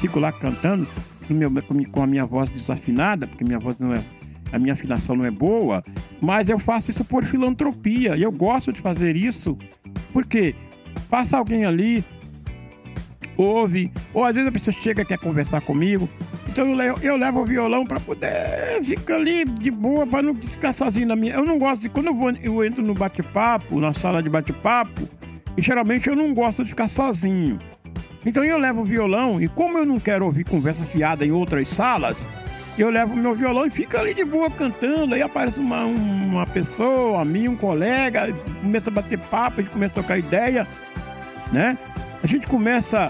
fico lá cantando com a minha voz desafinada, porque minha voz não é... A minha afinação não é boa, mas eu faço isso por filantropia. E eu gosto de fazer isso porque passa alguém ali, ouve, ou às vezes a pessoa chega e quer conversar comigo. Então eu levo o violão para poder ficar ali de boa, para não ficar sozinho na minha... Eu não gosto de... Quando eu entro no bate-papo, na sala de bate-papo, e geralmente eu não gosto de ficar sozinho. Então eu levo o violão, e como eu não quero ouvir conversa fiada em outras salas, eu levo o meu violão e fico ali de boa cantando. Aí aparece uma pessoa, um colega, começa a bater papo, a gente começa a trocar ideia, né? A gente começa...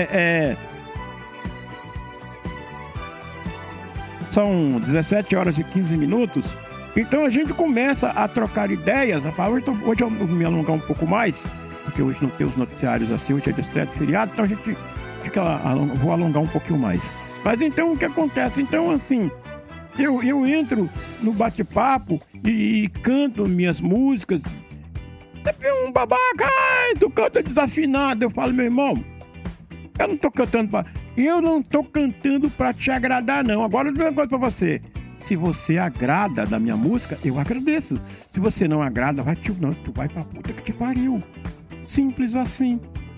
São 17 horas e 15 minutos. Então a gente começa a trocar ideias. Hoje eu vou me alongar um pouco mais, porque hoje não tem os noticiários assim, hoje é de estreia de feriado, então a gente vou alongar um pouquinho mais. Mas então o que acontece? Então assim, eu entro no bate-papo e canto minhas músicas. Tem um babaca, tu canta desafinado. Eu falo, meu irmão, eu não tô cantando pra te agradar, não. Agora eu digo uma coisa pra você. Se você agrada da minha música, eu agradeço. Se você não agrada, tu vai pra puta que te pariu. Simples assim.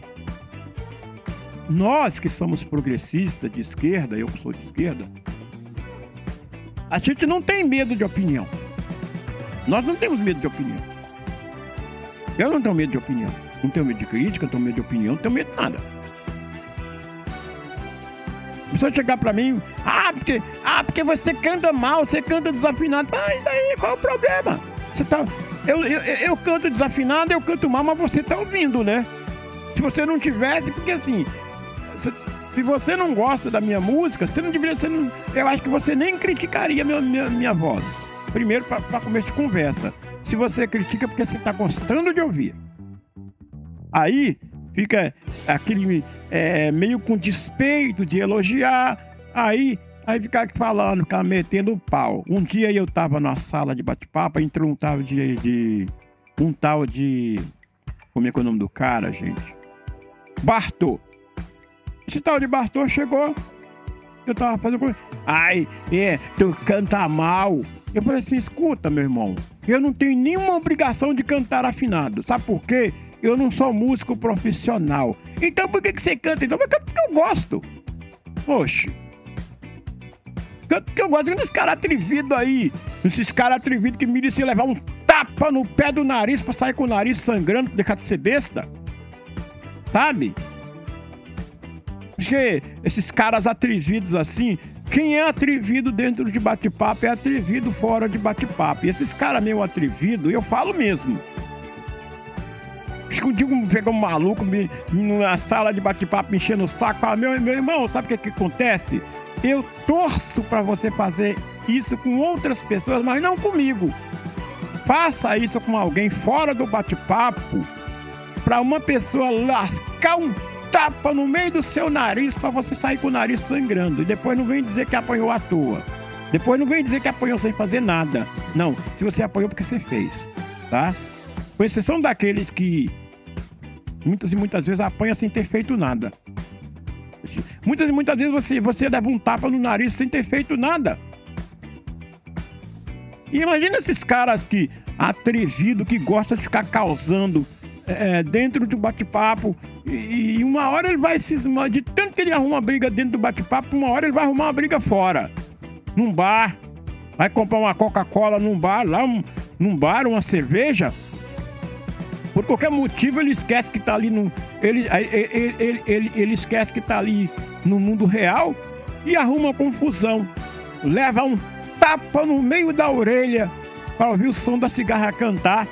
Nós que somos progressistas de esquerda, eu que sou de esquerda, a gente não tem medo de opinião. Nós não temos medo de opinião. Eu não tenho medo de opinião. Não tenho medo de crítica, não tenho medo de opinião, não tenho medo de nada. A pessoa chegar pra mim, porque você canta mal, você canta desafinado. E daí, qual é o problema? Eu canto desafinado, eu canto mal, mas você tá ouvindo, né? Se você não tivesse, porque assim, se você não gosta da minha música, você não deveria, eu acho que você nem criticaria minha voz. Primeiro, para começo de conversa. Se você critica, porque você está gostando de ouvir. Aí fica aquele meio com despeito de elogiar. Aí ficar falando, ficar metendo o pau. Um dia eu tava na sala de bate-papo, entrou um tal de... Como é que é o nome do cara, gente? Bartô. Esse tal de Bartô chegou. Eu tava fazendo coisa. Tu canta mal. Eu falei assim, escuta, meu irmão. Eu não tenho nenhuma obrigação de cantar afinado. Sabe por quê? Eu não sou músico profissional. Então por que você canta? Então eu canto porque eu gosto. Oxe. Canto porque eu gosto. Esses caras atrevidos aí. Esses caras atrevidos que mereciam levar um tapa no pé do nariz pra sair com o nariz sangrando, deixar de ser besta. Sabe? Porque esses caras atrevidos assim, quem é atrevido dentro de bate-papo é atrevido fora de bate-papo. E esses caras meio atrevidos, eu falo mesmo. Um dia pegou um maluco na sala de bate-papo me enchendo o saco, fala, meu irmão, sabe o que acontece? Eu torço pra você fazer isso com outras pessoas, mas não comigo. Faça isso com alguém fora do bate-papo, pra uma pessoa lascar um tapa no meio do seu nariz pra você sair com o nariz sangrando. E depois não vem dizer que apanhou à toa. Depois não vem dizer que apanhou sem fazer nada. Não, se você apanhou porque você fez, tá? Com exceção daqueles que muitas e muitas vezes apanha sem ter feito nada. Muitas e muitas vezes você leva um tapa no nariz sem ter feito nada. E imagina esses caras que atrevido, que gosta de ficar causando dentro do bate-papo, e uma hora ele vai de tanto que ele arruma briga dentro do bate-papo, uma hora ele vai arrumar uma briga fora, num bar, vai comprar uma Coca-Cola num bar, num bar, uma cerveja, por qualquer motivo ele esquece que tá ali ele esquece que tá ali no mundo real e arruma confusão, leva um tapa no meio da orelha para ouvir o som da cigarra cantar,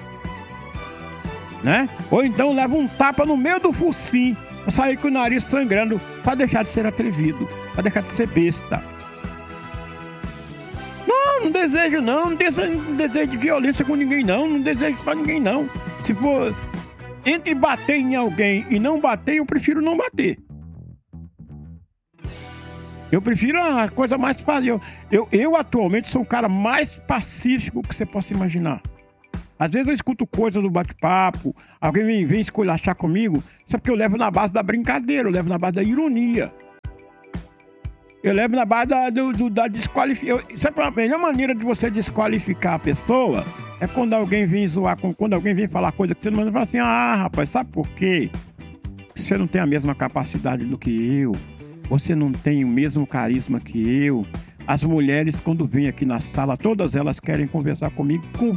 né? Ou então leva um tapa no meio do focinho pra sair com o nariz sangrando, pra deixar de ser atrevido, pra deixar de ser besta. Não desejo não desejo de violência com ninguém não desejo pra ninguém não. Se for entre bater em alguém e não bater, eu prefiro não bater. Eu prefiro a coisa mais fácil. Eu atualmente sou o cara mais pacífico que você possa imaginar. Às vezes eu escuto coisa do bate-papo, alguém vem esculachar comigo, só porque eu levo na base da brincadeira, eu levo na base da ironia. Eu lembro na base da desqualificação. Sabe a melhor maneira de você desqualificar a pessoa? É quando alguém vem zoar, quando alguém vem falar coisa que você não manda, fala assim, rapaz, sabe por quê? Você não tem a mesma capacidade do que eu. Você não tem o mesmo carisma que eu. As mulheres, quando vêm aqui na sala, todas elas querem conversar comigo. Com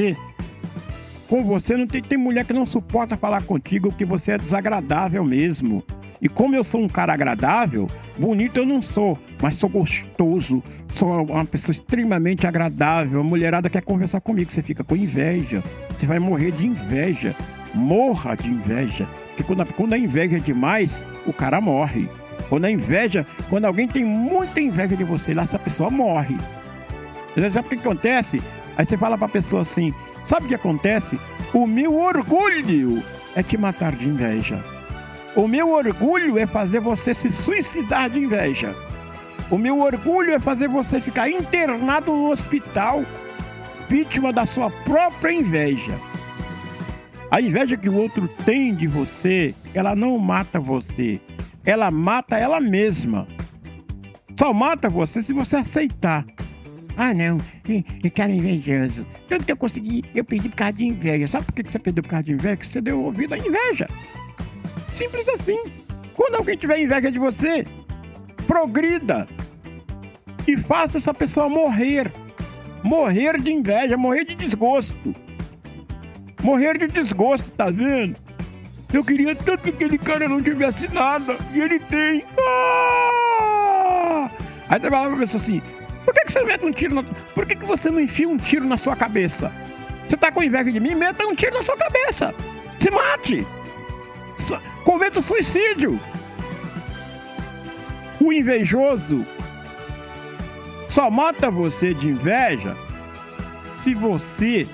você não tem mulher que não suporta falar contigo, que você é desagradável mesmo. E como eu sou um cara agradável, bonito eu não sou, mas sou gostoso, sou uma pessoa extremamente agradável. A mulherada quer conversar comigo, você fica com inveja, você vai morrer de inveja. Morra de inveja, porque quando a inveja é demais, o cara morre. Quando alguém tem muita inveja de você, lá essa pessoa morre. Você sabe o que acontece? Aí você fala pra pessoa assim, sabe o que acontece? O meu orgulho é te matar de inveja. O meu orgulho é fazer você se suicidar de inveja. O meu orgulho é fazer você ficar internado no hospital, vítima da sua própria inveja. A inveja que o outro tem de você, ela não mata você. Ela mata ela mesma. Só mata você se você aceitar. Não, eu quero invejoso. Tanto que eu consegui, eu perdi por causa de inveja. Sabe por que você perdeu por causa de inveja? Porque você deu ouvido à inveja. Simples assim. Quando alguém tiver inveja de você, progrida e faça essa pessoa morrer. Morrer de inveja, morrer de desgosto. Morrer de desgosto, tá vendo? Eu queria tanto que aquele cara não tivesse nada, e ele tem. Aí você vai pra pessoa assim, por que você mete um tiro na... Por que você não enfia um tiro na sua cabeça? Você tá com inveja de mim? Meta um tiro na sua cabeça. Se mate. Cometa suicídio. O invejoso só mata você de inveja se você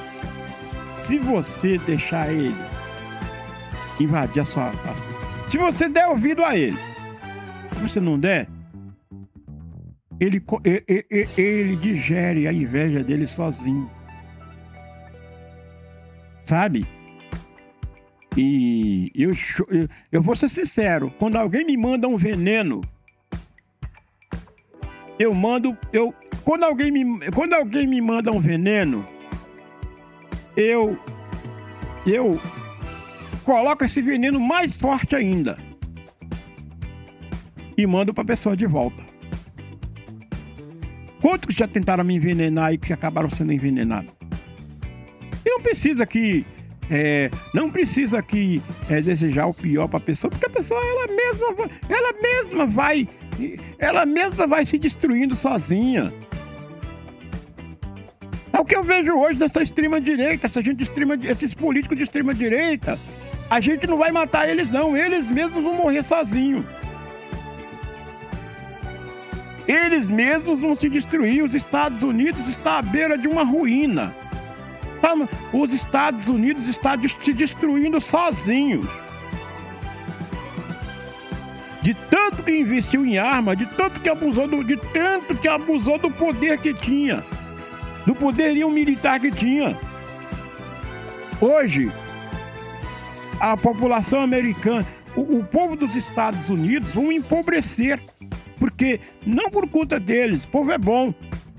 deixar ele invadir a sua... Se você der ouvido a ele. Se você não der, ele digere a inveja dele sozinho. Sabe? E eu vou ser sincero, quando alguém me manda um veneno, quando alguém me manda um veneno, eu coloco esse veneno mais forte ainda e mando pra pessoa de volta. Quantos já tentaram me envenenar e que acabaram sendo envenenados? E não precisa que desejar o pior para a pessoa, porque a pessoa ela mesma vai se destruindo sozinha. É o que eu vejo hoje dessa extrema direita, esses políticos de extrema direita. A gente não vai matar eles não, eles mesmos vão morrer sozinhos. Eles mesmos vão se destruir. Os Estados Unidos estão à beira de uma ruína. Os Estados Unidos estão se destruindo sozinhos. De tanto que investiu em arma, de tanto que abusou do poder que tinha, do poderio militar que tinha. Hoje, a população americana, o povo dos Estados Unidos vão empobrecer, porque não por conta deles, o povo é bom.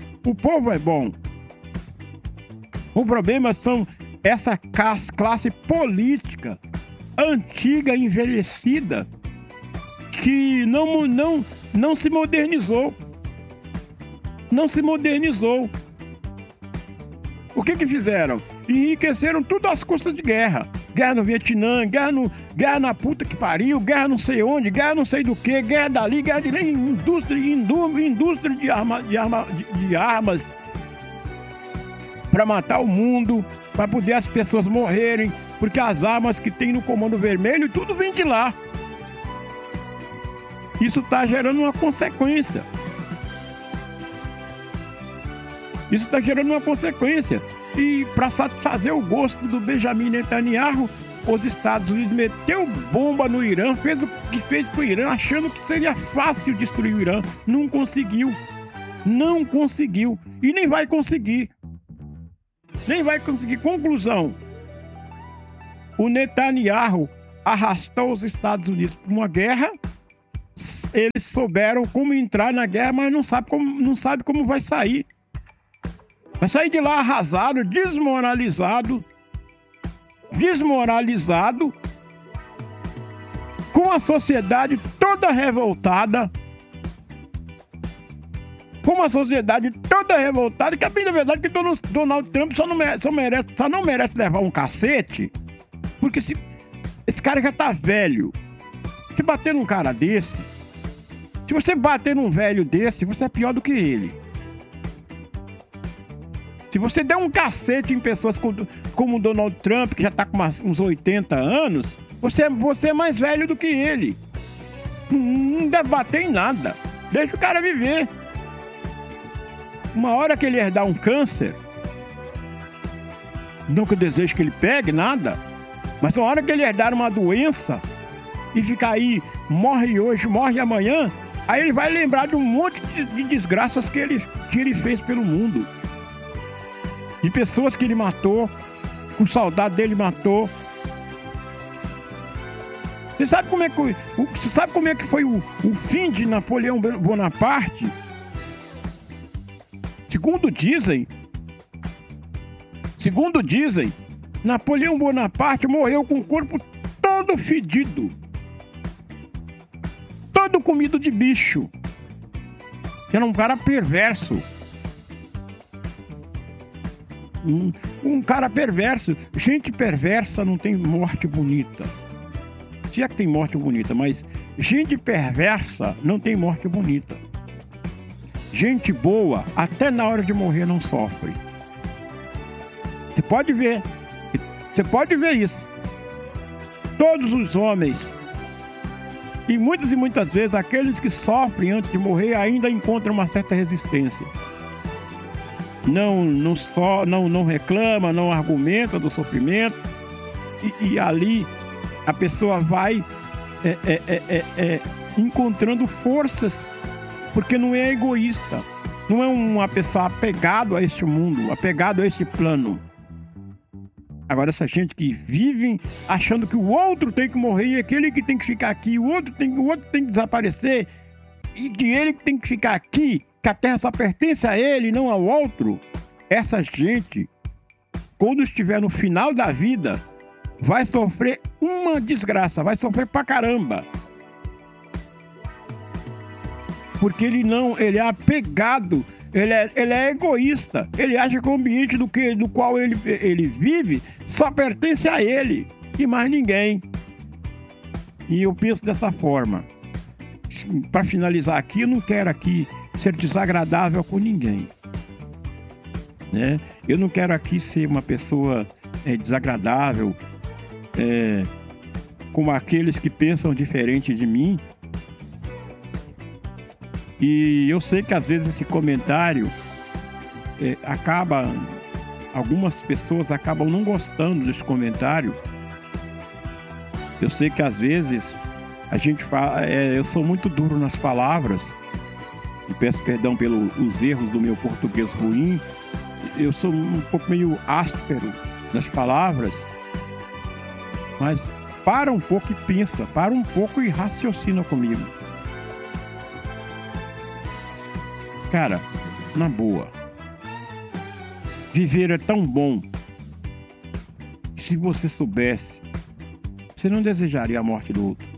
O problema são essa classe política antiga, envelhecida, que não se modernizou. Não se modernizou. O que fizeram? Enriqueceram tudo às custas de guerra. Guerra no Vietnã, guerra na puta que pariu, guerra não sei onde, guerra não sei do que, guerra dali, guerra de lá, indústria de armas para matar o mundo, para poder as pessoas morrerem, porque as armas que tem no Comando Vermelho, tudo vem de lá. Isso está gerando uma consequência. E para satisfazer o gosto do Benjamin Netanyahu, os Estados Unidos meteu bomba no Irã, fez o que fez com o Irã, achando que seria fácil destruir o Irã. Não conseguiu. E nem vai conseguir. Conclusão: o Netanyahu arrastou os Estados Unidos para uma guerra eles souberam como entrar na guerra, mas não sabe como vai sair. Vai sair de lá arrasado, desmoralizado, com a sociedade toda revoltada, que a bem da verdade que Donald Trump só não merece levar um cacete, porque esse cara já tá velho. Se bater num cara desse, se você bater num velho desse, você é pior do que ele. Se você der um cacete em pessoas como o Donald Trump, que já tá com uns 80 anos, você é mais velho do que ele. Não deve bater em nada. Deixa o cara viver. Uma hora que ele herdar um câncer, não que eu desejo que ele pegue nada, mas uma hora que ele herdar uma doença e ficar aí, morre hoje, morre amanhã, aí ele vai lembrar de um monte de desgraças que ele fez pelo mundo. De pessoas que ele matou, que o soldado dele matou. Você sabe como é que foi o fim de Napoleão Bonaparte? Segundo dizem, Napoleão Bonaparte morreu com o corpo todo fedido, todo comido de bicho. Era um cara perverso. Um cara perverso. Gente perversa não tem morte bonita. Se é que tem morte bonita, mas gente perversa não tem morte bonita. Gente boa, até na hora de morrer, não sofre. Você pode ver isso. Todos os homens, e muitas vezes aqueles que sofrem antes de morrer ainda encontram uma certa resistência. Não reclama, não argumenta do sofrimento, e ali a pessoa vai encontrando forças, porque não é egoísta, não é uma pessoa apegado a este mundo, apegado a este plano. Agora, essa gente que vive achando que o outro tem que morrer e aquele que tem que ficar aqui, o outro tem que desaparecer, e que ele que tem que ficar aqui, que a terra só pertence a ele, não ao outro. Essa gente, quando estiver no final da vida, vai sofrer uma desgraça, vai sofrer pra caramba. Porque ele é apegado, ele é egoísta, ele acha que o ambiente do qual ele vive só pertence a ele e mais ninguém. E eu penso dessa forma. Para finalizar aqui, eu não quero aqui ser desagradável com ninguém, né? Eu não quero aqui ser uma pessoa desagradável como aqueles que pensam diferente de mim. E eu sei que às vezes esse comentário algumas pessoas acabam não gostando desse comentário. Eu sei que às vezes a gente fala, eu sou muito duro nas palavras, e peço perdão pelos erros do meu português ruim. Eu sou um pouco meio áspero nas palavras, mas para um pouco e pensa, para um pouco e raciocina comigo. Cara, na boa, viver é tão bom. Se você soubesse, você não desejaria a morte do outro.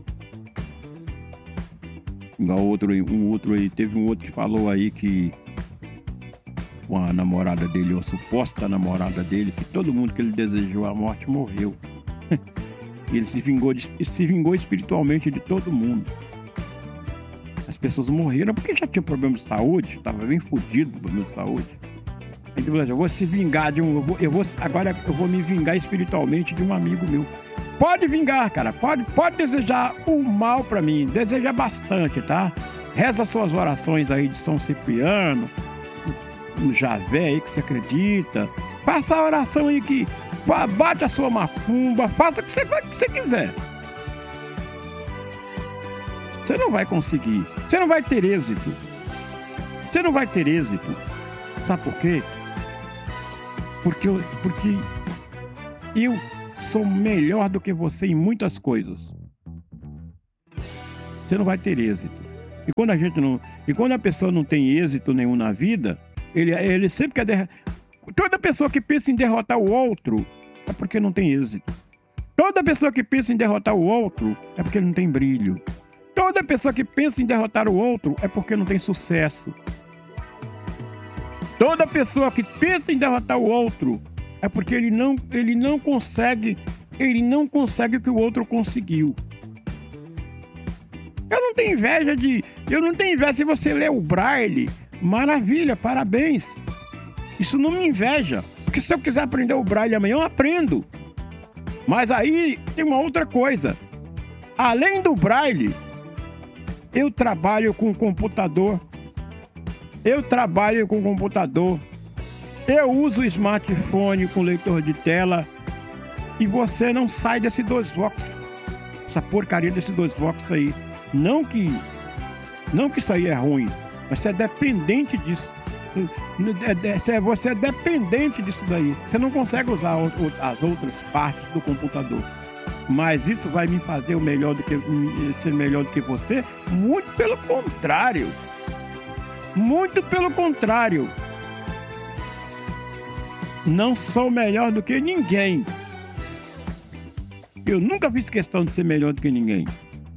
Igual teve um outro que falou aí que com a namorada dele, ou a suposta namorada dele, que todo mundo que ele desejou a morte morreu. Ele se vingou espiritualmente de todo mundo. As pessoas morreram porque já tinha problema de saúde, estava bem fodido com problema de saúde. Então, eu vou se vingar agora eu vou me vingar espiritualmente de um amigo meu. Pode vingar, cara, pode desejar o mal pra mim, deseja bastante, tá? Reza suas orações aí de São Cipriano, no Javé aí que você acredita. Faça a oração aí que bate a sua macumba, faça o que você quiser. Você não vai conseguir, você não vai ter êxito. Sabe por quê? Porque eu sou melhor do que você em muitas coisas. você não vai ter êxito. E quando a pessoa não tem êxito nenhum na vida, ele sempre quer toda pessoa que pensa em derrotar o outro é porque não tem êxito. Toda pessoa que pensa em derrotar o outro é porque não tem brilho. Toda pessoa que pensa em derrotar o outro é porque não tem sucesso. Toda pessoa que pensa em derrotar o outro é porque ele não consegue o que o outro conseguiu. Eu não tenho inveja se você ler o Braille. Maravilha, parabéns. Isso não me inveja, porque se eu quiser aprender o Braille amanhã, eu aprendo. Mas aí tem uma outra coisa. Além do Braille, eu trabalho com computador. Eu uso o smartphone com leitor de tela. E você não sai desse 2Vox. Essa porcaria desse 2Vox aí. Não que isso aí é ruim, mas você é dependente disso. Você é dependente disso daí. Você não consegue usar as outras partes do computador. Mas isso vai me fazer ser melhor do que você? Muito pelo contrário. Muito pelo contrário. Não sou melhor do que ninguém. Eu nunca fiz questão de ser melhor do que ninguém.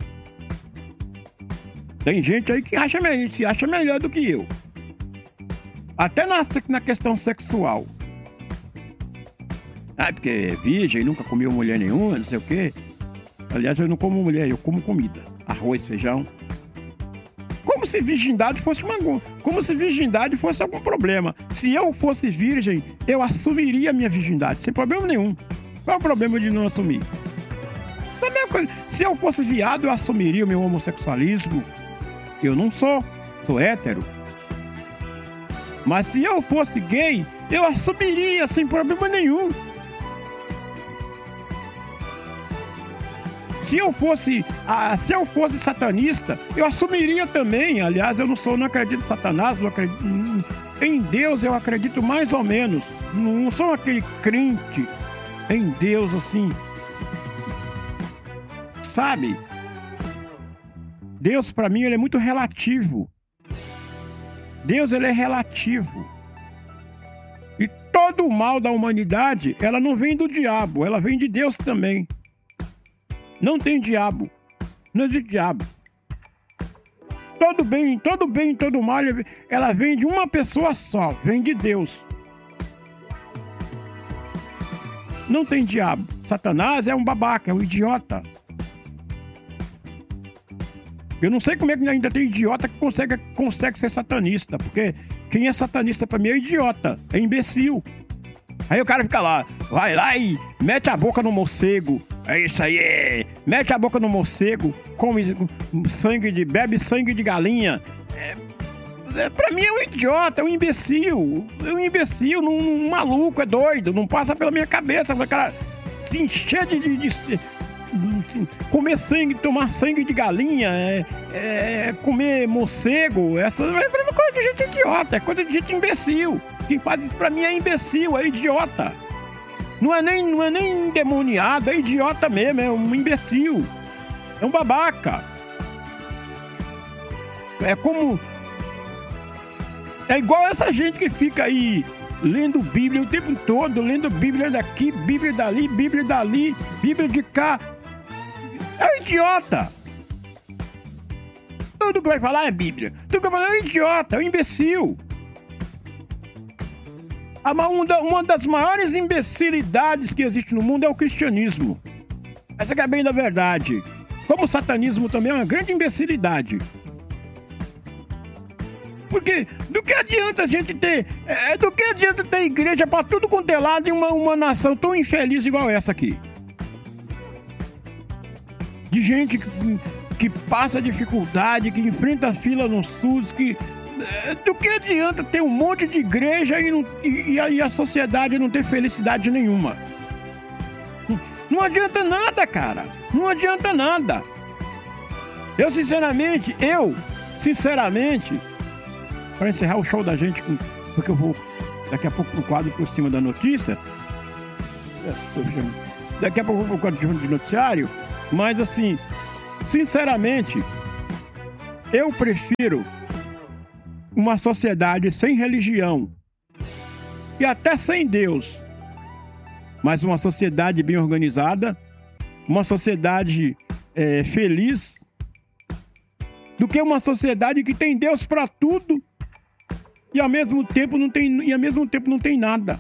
Tem gente aí que se acha melhor do que eu. Até na questão sexual. Porque é virgem, nunca comeu mulher nenhuma, não sei o quê. Aliás, eu não como mulher, eu como comida. Arroz, feijão. Como se virgindade fosse algum problema. Se eu fosse virgem, eu assumiria a minha virgindade, sem problema nenhum. Qual é o problema de não assumir? Da mesma coisa. Se eu fosse viado, eu assumiria o meu homossexualismo. Eu não sou hétero. Mas se eu fosse gay, eu assumiria sem problema nenhum. Se eu fosse satanista, eu assumiria também. Aliás, eu não acredito em Satanás, não acredito em Deus, eu acredito mais ou menos. Não sou aquele crente em Deus assim. Sabe? Deus, para mim, ele é muito relativo. Deus, ele é relativo. E todo o mal da humanidade, ela não vem do diabo, ela vem de Deus também. Não tem diabo. Não existe diabo. Todo bem, todo mal, ela vem de uma pessoa só, vem de Deus. Não tem diabo. Satanás é um babaca, é um idiota. Eu não sei como é que ainda tem idiota que consegue ser satanista, porque quem é satanista pra mim é idiota, é imbecil. Aí o cara fica lá, vai lá e mete a boca no morcego, é isso aí, mete a boca no morcego, bebe sangue de galinha. Pra mim é um idiota, é um imbecil, um maluco, é doido, não passa pela minha cabeça, o cara se encher de comer sangue, tomar sangue de galinha, comer morcego, essa é coisa de gente idiota, é coisa de gente imbecil. Quem faz isso pra mim é imbecil, é idiota. Não é nem endemoniado, é idiota mesmo, é um imbecil. É um babaca. É igual essa gente que fica aí lendo Bíblia o tempo todo, lendo Bíblia daqui, Bíblia dali, Bíblia de cá. É um idiota. Tudo que vai falar é Bíblia. Tudo que vai falar é um idiota, é um imbecil. Uma das maiores imbecilidades que existe no mundo é o cristianismo. Essa que é bem da verdade. Como o satanismo também é uma grande imbecilidade. Porque do que adianta a gente ter... do que adianta ter igreja para tudo quanto é lado em uma nação tão infeliz igual essa aqui? De gente que passa dificuldade, que enfrenta fila no SUS, do que adianta ter um monte de igreja e a sociedade não ter felicidade nenhuma? Não adianta nada, cara. Não adianta nada. Eu, sinceramente, para encerrar o show da gente, porque eu vou daqui a pouco pro quadro por cima da notícia. Daqui a pouco eu vou pro quadro de noticiário. Mas, assim, sinceramente, Eu prefiro uma sociedade sem religião e até sem Deus, mas uma sociedade bem organizada, uma sociedade feliz, do que uma sociedade que tem Deus para tudo e ao mesmo tempo não tem nada.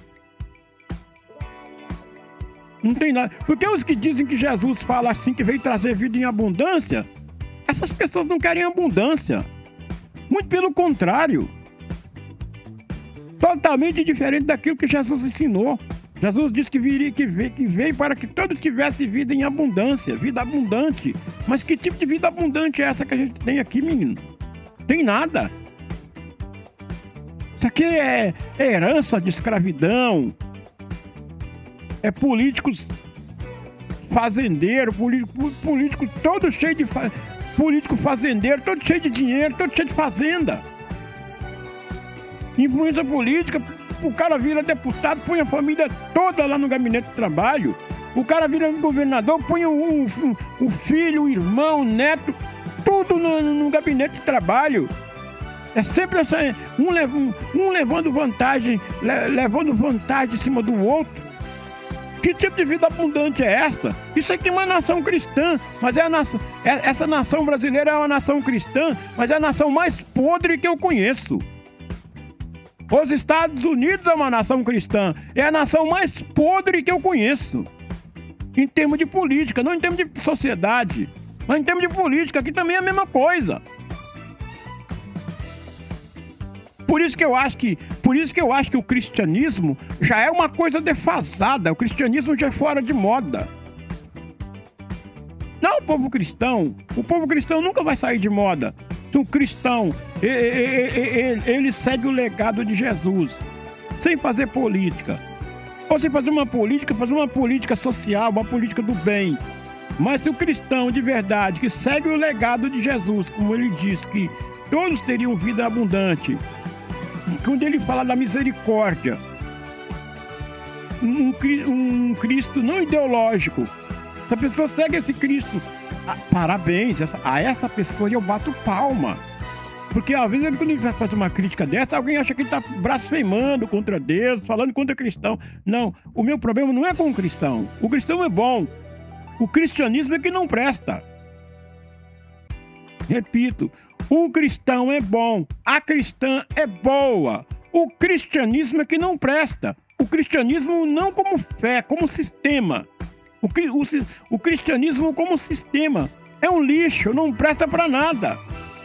Não tem nada. Porque os que dizem que Jesus fala assim, que veio trazer vida em abundância, essas pessoas não querem abundância. Muito pelo contrário. Totalmente diferente daquilo que Jesus ensinou. Jesus disse que veio para que todos tivessem vida em abundância, vida abundante. Mas que tipo de vida abundante é essa que a gente tem aqui, menino? Tem nada. Isso aqui é herança de escravidão. É políticos fazendeiros, político todo cheio de... político fazendeiro, todo cheio de dinheiro, todo cheio de fazenda. Influência política, o cara vira deputado, põe a família toda lá no gabinete de trabalho. O cara vira governador, põe o filho, o irmão, o neto, tudo no gabinete de trabalho. É sempre essa, um levando vantagem em cima do outro. Que tipo de vida abundante é essa? Isso aqui é uma nação cristã, mas essa nação brasileira é uma nação cristã, mas é a nação mais podre que eu conheço. Os Estados Unidos é uma nação cristã, é a nação mais podre que eu conheço. Em termos de política, não em termos de sociedade, mas em termos de política, aqui também é a mesma coisa. Por isso que eu acho que o cristianismo já é uma coisa defasada. O cristianismo já é fora de moda. Não o povo cristão. O povo cristão nunca vai sair de moda. O cristão, ele segue o legado de Jesus, sem fazer política. Ou sem fazer uma política social, uma política do bem. Mas se o cristão de verdade, que segue o legado de Jesus, como ele diz, que todos teriam vida abundante, quando ele fala da misericórdia, um Cristo não ideológico, se a pessoa segue esse Cristo, parabéns, a essa pessoa eu bato palma. Porque às vezes quando ele vai fazer uma crítica dessa, alguém acha que ele está blasfemando contra Deus, falando contra cristão. Não, o meu problema não é com o cristão. O cristão é bom. O cristianismo é que não presta. Repito, o cristão é bom, a cristã é boa. O cristianismo é que não presta. O cristianismo não como fé, como sistema. O cristianismo como sistema é um lixo, não presta para nada.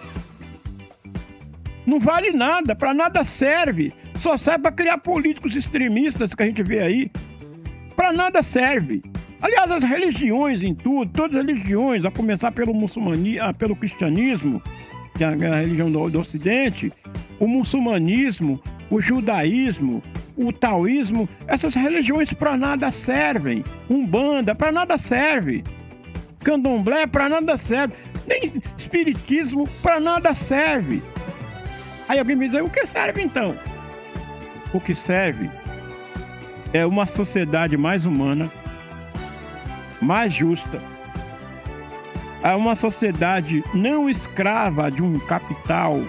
Não vale nada, para nada serve. Só serve para criar políticos extremistas que a gente vê aí. Para nada serve. Aliás, as religiões em tudo, todas as religiões, a começar pelo pelo cristianismo, que é a religião do Ocidente, o muçulmanismo, o judaísmo, o taoísmo, essas religiões para nada servem. Umbanda para nada serve. Candomblé para nada serve. Nem espiritismo para nada serve. Aí alguém me diz, o que serve então? O que serve é uma sociedade mais humana, mais justa, é uma sociedade não escrava de um capital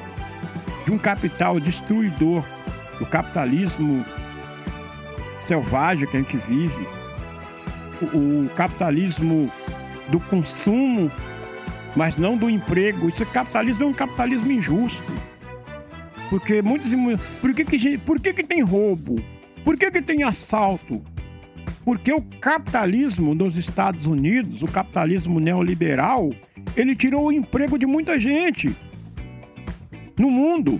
destruidor, do capitalismo selvagem que a gente vive, o capitalismo do consumo, mas não do emprego. Esse capitalismo é um capitalismo injusto. Porque por que tem roubo? Por que tem assalto? Porque o capitalismo dos Estados Unidos, o capitalismo neoliberal, ele tirou o emprego de muita gente no mundo.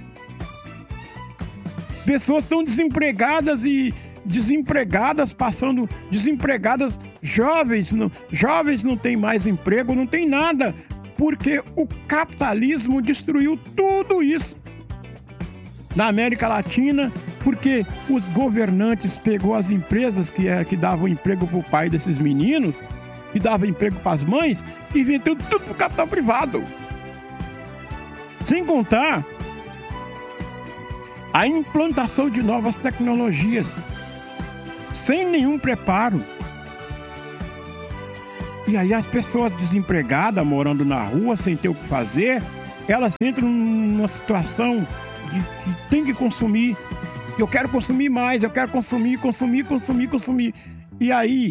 Pessoas estão desempregadas passando desempregadas, jovens não têm mais emprego, não tem nada, porque o capitalismo destruiu tudo isso. Na América Latina, porque os governantes pegou as empresas que davam emprego para o pai desses meninos, que davam emprego para as mães, e vendeu tudo para o capital privado. Sem contar a implantação de novas tecnologias, sem nenhum preparo. E aí as pessoas desempregadas, morando na rua, sem ter o que fazer, elas entram numa situação de que tem que consumir. Eu quero consumir mais, eu quero consumir. E aí,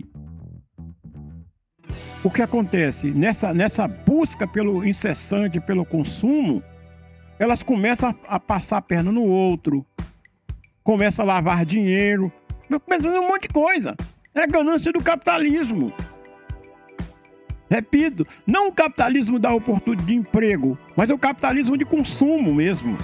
o que acontece? Nessa busca pelo incessante, pelo consumo, elas começam a passar a perna no outro, começam a lavar dinheiro, começam a fazer um monte de coisa. É a ganância do capitalismo. Repito, não o capitalismo da oportunidade de emprego, mas é o capitalismo de consumo mesmo.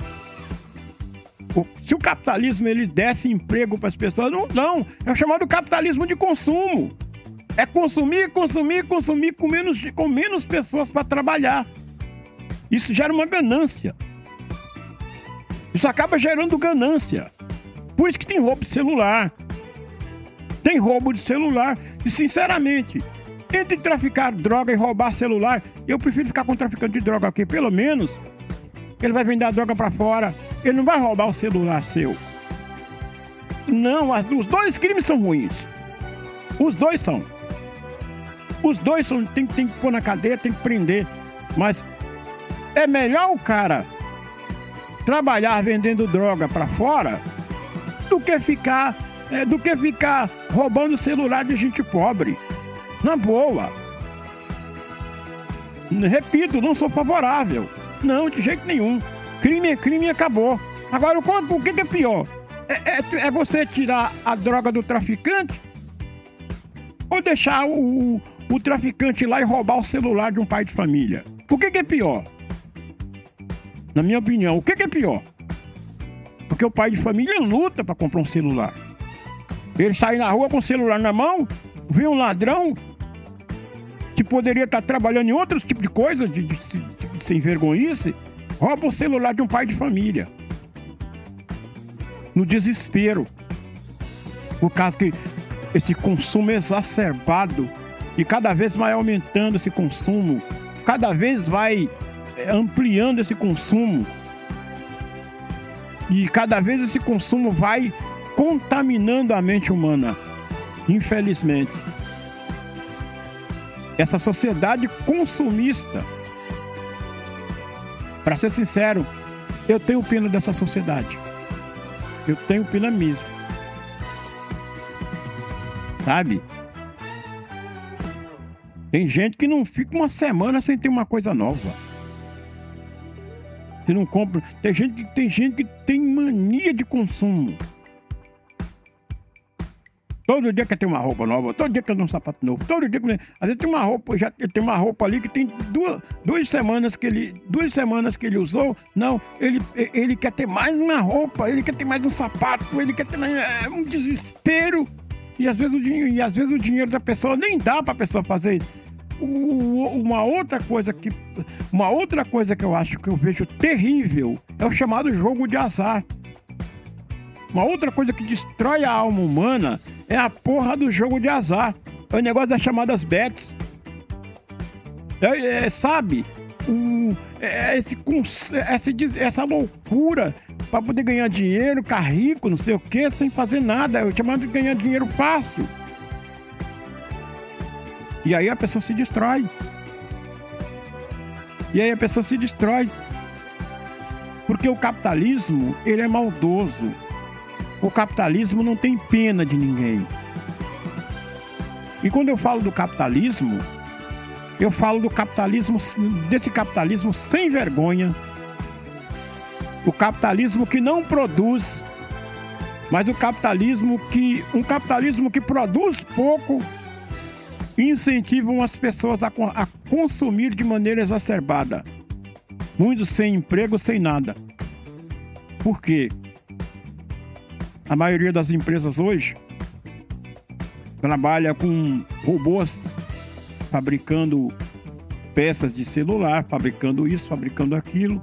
Se o capitalismo ele desse emprego para as pessoas, não, é o chamado capitalismo de consumo. É consumir com menos pessoas para trabalhar. Isso gera uma ganância. Isso acaba gerando ganância. Por isso que tem roubo de celular. Tem roubo de celular. E sinceramente, entre traficar droga e roubar celular, eu prefiro ficar com o traficante de droga, porque pelo menos ele vai vender a droga para fora. Ele não vai roubar o celular seu. Não, os dois crimes são ruins. Os dois são. Tem que pôr na cadeia, tem que prender. Mas é melhor o cara trabalhar vendendo droga para fora do que ficar roubando o celular de gente pobre. Na boa. Repito, não sou favorável. Não, de jeito nenhum. Crime é crime e acabou. Agora, o que é pior? É você tirar a droga do traficante ou deixar o traficante ir lá e roubar o celular de um pai de família? O que é pior? Na minha opinião, o que é pior? Porque o pai de família luta para comprar um celular. Ele sai na rua com o celular na mão, vê um ladrão que poderia estar trabalhando em outros tipos de coisa, de sem vergonhice, rouba o celular de um pai de família. No desespero. Por causa que esse consumo exacerbado e cada vez vai aumentando esse consumo, cada vez vai ampliando esse consumo e cada vez esse consumo vai contaminando a mente humana. Infelizmente. Essa sociedade consumista, para ser sincero, eu tenho pena dessa sociedade. Eu tenho pena mesmo. Sabe? Tem gente que não fica uma semana sem ter uma coisa nova. Você não compra. Tem gente que tem mania de consumo. Todo dia quer ter uma roupa nova, todo dia quer ter um sapato novo, todo dia. Às vezes tem uma roupa, já tem uma roupa ali que tem duas semanas que ele usou. Não, ele quer ter mais uma roupa, ele quer ter mais um sapato, ele quer ter mais. É um desespero. E às vezes o dinheiro da pessoa nem dá para a pessoa fazer isso. Uma outra coisa que eu acho que eu vejo terrível é o chamado jogo de azar. Uma outra coisa que destrói a alma humana é a porra do jogo de azar. É o negócio das chamadas bets. Sabe? Essa loucura para poder ganhar dinheiro, ficar rico, não sei o que, sem fazer nada. É o chamado de ganhar dinheiro fácil. E aí a pessoa se destrói. Porque o capitalismo, ele é maldoso. O capitalismo não tem pena de ninguém. E quando eu falo do capitalismo, eu falo desse capitalismo sem vergonha. O capitalismo que não produz, mas um capitalismo que produz pouco e incentiva as pessoas a consumir de maneira exacerbada. Muitos sem emprego, sem nada. Por quê? A maioria das empresas hoje trabalha com robôs fabricando peças de celular, fabricando isso, fabricando aquilo.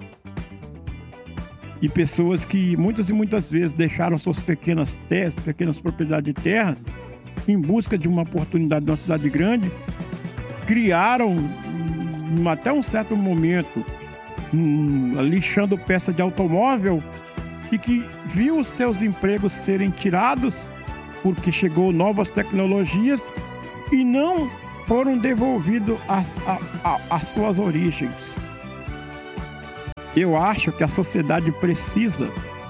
E pessoas que muitas e muitas vezes deixaram suas pequenas propriedades de terras em busca de uma oportunidade numa cidade grande, criaram até um certo momento lixando peça de automóvel e que viu os seus empregos serem tirados porque chegou novas tecnologias e não foram devolvidos às suas origens. Eu acho que a sociedade precisa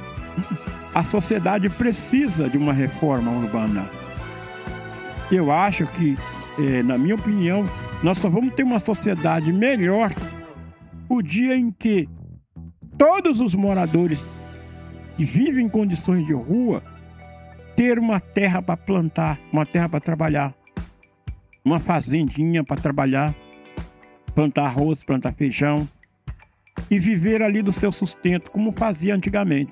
de uma reforma urbana. Eu acho que, na minha opinião, nós só vamos ter uma sociedade melhor o dia em que todos os moradores que vivem em condições de rua ter uma terra para plantar, uma terra para trabalhar, uma fazendinha para trabalhar, plantar arroz, plantar feijão e viver ali do seu sustento, como fazia antigamente.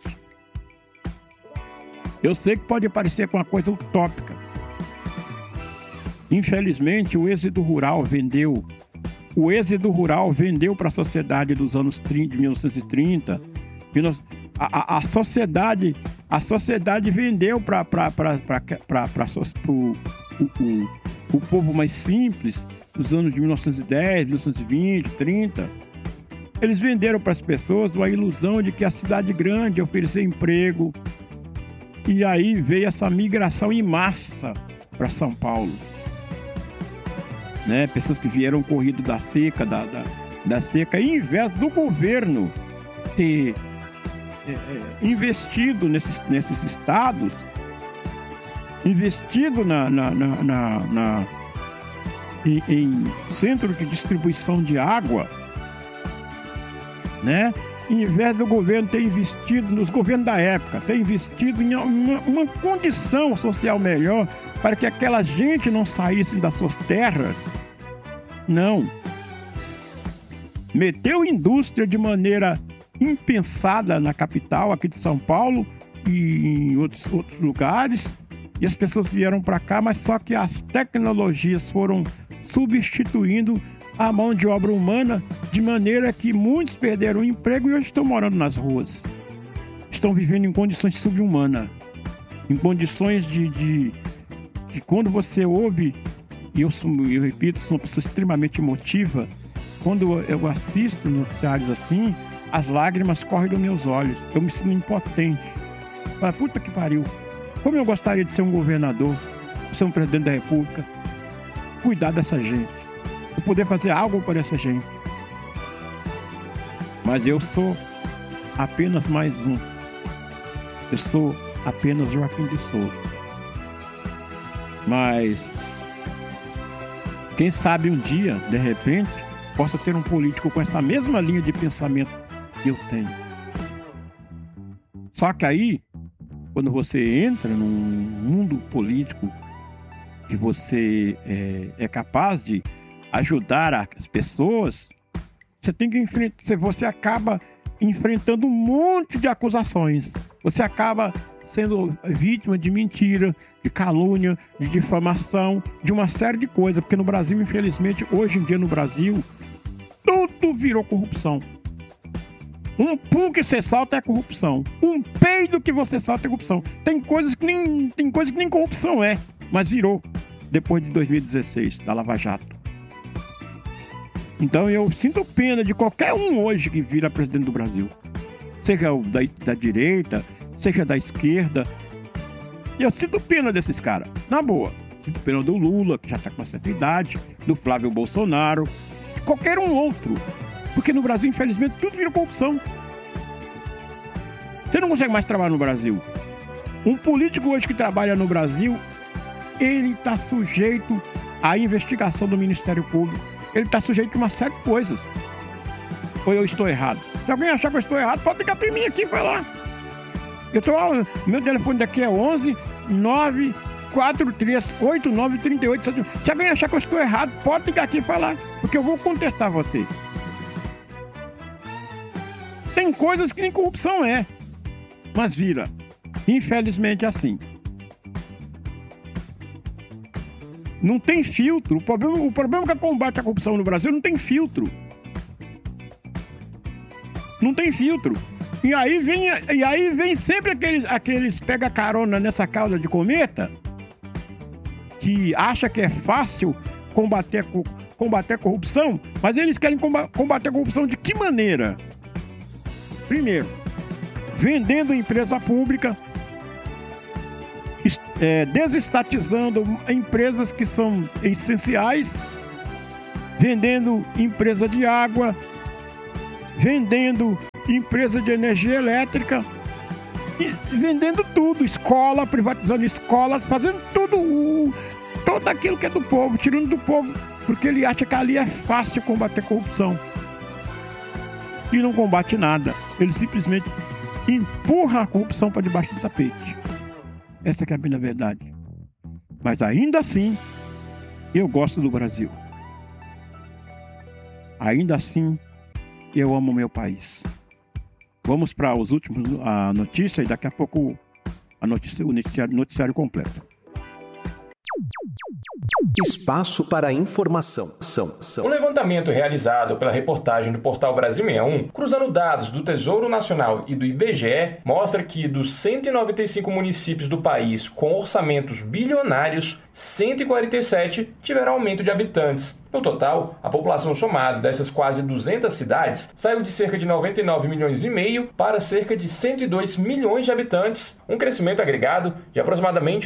Eu sei que pode parecer com uma coisa utópica. Infelizmente, o êxodo rural vendeu para a sociedade dos anos 30, de 1930. A sociedade vendeu para o povo mais simples dos anos de 1910, 1920, 30. Eles venderam para as pessoas uma ilusão de que a cidade grande oferecia emprego. E aí veio essa migração em massa para São Paulo. Né? Pessoas que vieram corrido da seca, da seca, e em vez do governo ter investido nesses estados, investido em centro de distribuição de água, né? Em vez do governo ter investido, nos governos da época, ter investido em uma condição social melhor para que aquela gente não saísse das suas terras, não. Meteu indústria de maneira impensada na capital, aqui de São Paulo e em outros lugares, e as pessoas vieram para cá, mas só que as tecnologias foram substituindo a mão de obra humana, de maneira que muitos perderam o emprego e hoje estão morando nas ruas. Estão vivendo em condições subhumanas, em condições de que quando você ouve, e eu repito, sou uma pessoa extremamente emotiva, quando eu assisto noticiários assim, as lágrimas correm dos meus olhos, eu me sinto impotente. Fala, puta que pariu, como eu gostaria de ser um governador, ser um presidente da república, cuidar dessa gente, eu poder fazer algo por essa gente. Mas eu sou apenas mais um. Eu sou apenas Joaquim de Souza. Mas quem sabe um dia, de repente, possa ter um político com essa mesma linha de pensamento que eu tenho. Só que aí, quando você entra num mundo político que você é capaz de ajudar as pessoas, você acaba enfrentando um monte de acusações. Você acaba sendo vítima de mentira, de calúnia, de difamação, de uma série de coisas. Porque no Brasil, infelizmente, hoje em dia no Brasil, tudo virou corrupção. Um pum que você salta é corrupção. Um peido que você salta é corrupção. Tem coisas que nem corrupção é, mas virou depois de 2016, da Lava Jato. Então eu sinto pena de qualquer um hoje que vira presidente do Brasil. Seja da direita, seja da esquerda. Eu sinto pena desses caras, na boa. Sinto pena do Lula, que já está com uma certa idade, do Flávio Bolsonaro, de qualquer um outro. Porque no Brasil, infelizmente, tudo vira corrupção. Você não consegue mais trabalhar no Brasil. Um político hoje que trabalha no Brasil, ele está sujeito à investigação do Ministério Público. Ele está sujeito a uma série de coisas. Ou eu estou errado? Se alguém achar que eu estou errado, pode ligar para mim aqui e falar. Meu telefone daqui é 11 943 89 38 78. Se alguém achar que eu estou errado, pode ligar aqui e falar, porque eu vou contestar você. Tem coisas que nem corrupção é, mas vira. Infelizmente é assim. Não tem filtro. O problema que combate a corrupção no Brasil não tem filtro. Não tem filtro. E aí vem sempre aqueles pega carona nessa cauda de cometa que acha que é fácil combater a corrupção, mas eles querem combater a corrupção de que maneira? Primeiro, vendendo empresa pública, desestatizando empresas que são essenciais vendendo empresa de água, vendendo empresa de energia elétrica, vendendo tudo, escola, privatizando escola, fazendo tudo aquilo que é do povo, tirando do povo, porque ele acha que ali é fácil combater corrupção. E não combate nada, ele simplesmente empurra a corrupção para debaixo do tapete. Essa que é a minha verdade. Mas ainda assim, eu gosto do Brasil. Ainda assim, eu amo o meu país. Vamos para os últimos, a notícia, e daqui a pouco o noticiário completo. Espaço para informação. Um levantamento realizado pela reportagem do portal Brasil 61, cruzando dados do Tesouro Nacional e do IBGE, mostra que dos 195 municípios do país com orçamentos bilionários, 147 tiveram aumento de habitantes. No total, a população somada dessas quase 200 cidades saiu de cerca de 99 milhões e meio para cerca de 102 milhões de habitantes, um crescimento agregado de aproximadamente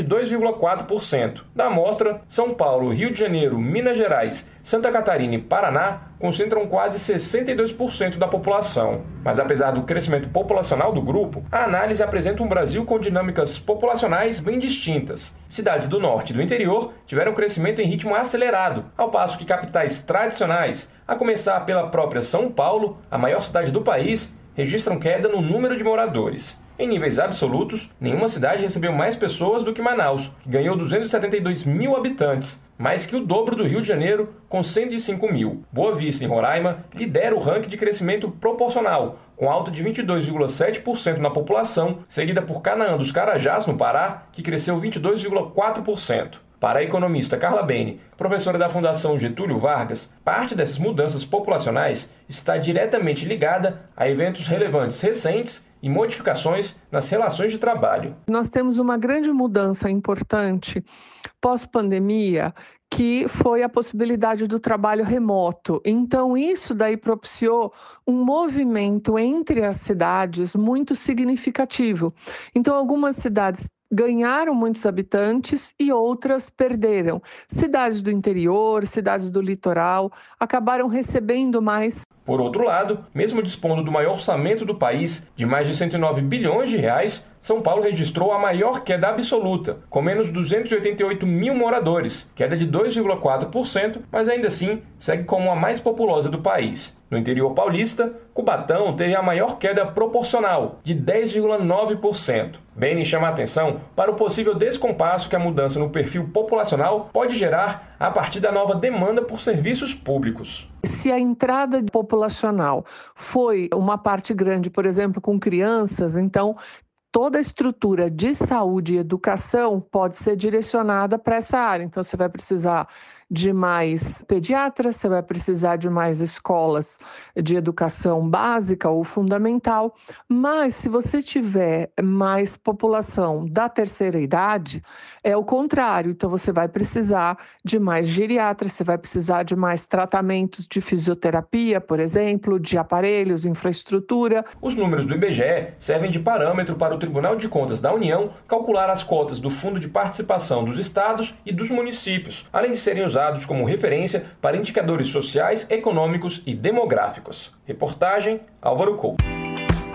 2,4%. Da amostra, São Paulo, Rio de Janeiro, Minas Gerais, Santa Catarina e Paraná concentram quase 62% da população. Mas apesar do crescimento populacional do grupo, a análise apresenta um Brasil com dinâmicas populacionais bem distintas. Cidades do norte e do interior tiveram crescimento em ritmo acelerado, ao passo que capitais tradicionais, a começar pela própria São Paulo, a maior cidade do país, registram queda no número de moradores. Em níveis absolutos, nenhuma cidade recebeu mais pessoas do que Manaus, que ganhou 272 mil habitantes, mais que o dobro do Rio de Janeiro, com 105 mil. Boa Vista, em Roraima, lidera o ranking de crescimento proporcional, com alta de 22,7% na população, seguida por Canaã dos Carajás, no Pará, que cresceu 22,4%. Para a economista Carla Bene, professora da Fundação Getúlio Vargas, parte dessas mudanças populacionais está diretamente ligada a eventos relevantes recentes e modificações nas relações de trabalho. Nós temos uma grande mudança importante pós-pandemia, que foi a possibilidade do trabalho remoto. Então, isso daí propiciou um movimento entre as cidades muito significativo. Então, algumas cidades ganharam muitos habitantes e outras perderam. Cidades do interior, cidades do litoral, acabaram recebendo mais. Por outro lado, mesmo dispondo do maior orçamento do país, de mais de 109 bilhões de reais, São Paulo registrou a maior queda absoluta, com menos 288 mil moradores, queda de 2,4%, mas ainda assim segue como a mais populosa do país. No interior paulista, Cubatão teve a maior queda proporcional, de 10,9%. Bene chama a atenção para o possível descompasso que a mudança no perfil populacional pode gerar a partir da nova demanda por serviços públicos. Se a entrada populacional foi uma parte grande, por exemplo, com crianças, então toda a estrutura de saúde e educação pode ser direcionada para essa área. Então, você vai precisar de mais pediatras, você vai precisar de mais escolas de educação básica ou fundamental, mas se você tiver mais população da terceira idade, é o contrário. Então, você vai precisar de mais geriatras, você vai precisar de mais tratamentos de fisioterapia, por exemplo, de aparelhos, infraestrutura. Os números do IBGE servem de parâmetro para o Tribunal de Contas da União calcular as cotas do Fundo de Participação dos Estados e dos municípios, além de serem usados como referência para indicadores sociais, econômicos e demográficos. Reportagem Álvaro Couto.